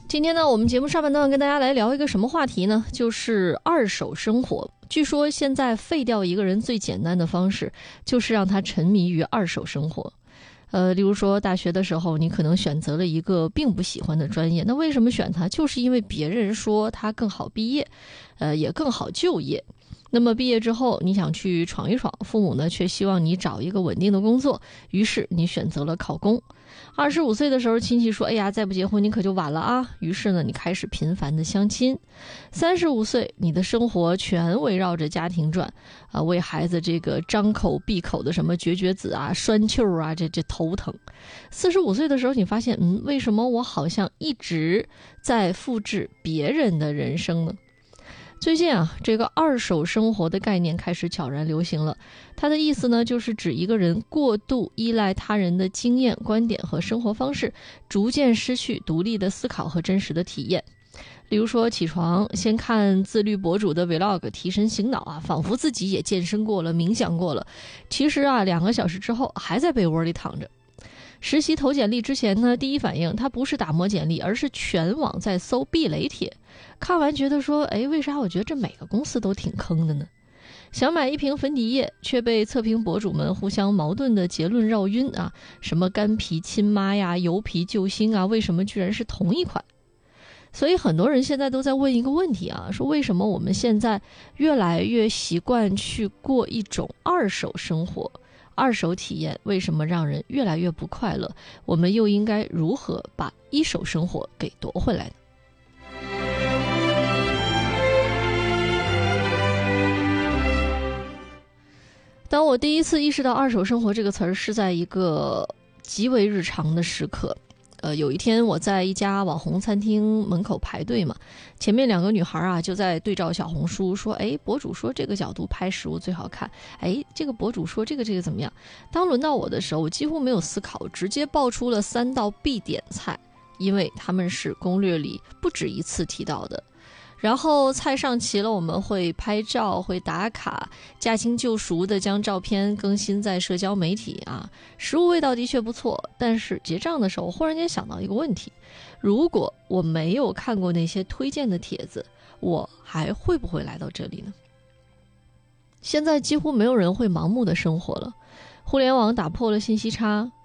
今天呢，我们节目上半段跟大家来聊一个什么话题呢？就是二手生活。据说现在废掉一个人最简单的方式，就是让他沉迷于二手生活。例如说大学的时候，你可能选择了一个并不喜欢的专业，那为什么选它？就是因为别人说它更好毕业，也更好就业。那么毕业之后，你想去闯一闯，父母呢却希望你找一个稳定的工作，于是你选择了考公。25岁的时候，亲戚说：“哎呀，再不结婚你可就晚了啊！”于是呢，你开始频繁的相亲。35岁，你的生活全围绕着家庭转，为孩子这个张口闭口的什么绝子啊、栓球啊，这头疼。45岁的时候，你发现，为什么我好像一直在复制别人的人生呢？最近这个二手生活的概念开始悄然流行了。它的意思呢，就是指一个人过度依赖他人的经验、观点和生活方式，逐渐失去独立的思考和真实的体验。例如说，起床先看自律博主的 vlog 提神醒脑仿佛自己也健身过了、冥想过了。其实2个小时之后还在被窝里躺着。实习投简历之前呢，第一反应他不是打磨简历，而是全网在搜避雷帖。看完觉得说，为啥我觉得这每个公司都挺坑的呢？想买一瓶粉底液，却被测评博主们互相矛盾的结论绕晕什么干皮亲妈呀、油皮救星为什么居然是同一款？所以很多人现在都在问一个问题说为什么我们现在越来越习惯去过一种二手生活？二手体验为什么让人越来越不快乐？我们又应该如何把一手生活给夺回来呢？当我第一次意识到二手生活这个词儿，是在一个极为日常的时刻。有一天我在一家网红餐厅门口排队嘛，前面2个女孩就在对照小红书，说博主说这个角度拍食物最好看，这个博主说这个怎么样。当轮到我的时候，我几乎没有思考，直接爆出了3道必点菜，因为他们是攻略里不止一次提到的。然后菜上齐了，我们会拍照，会打卡，驾轻就熟的将照片更新在社交媒体食物味道的确不错，但是结账的时候，我忽然间想到一个问题：如果我没有看过那些推荐的帖子，我还会不会来到这里呢？现在几乎没有人会盲目的生活了，互联网打破了信息差，